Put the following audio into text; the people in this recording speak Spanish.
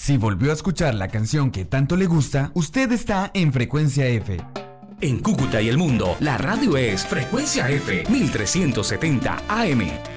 Si volvió a escuchar la canción que tanto le gusta, usted está en Frecuencia F. En Cúcuta y el mundo, la radio es Frecuencia F 1370 AM.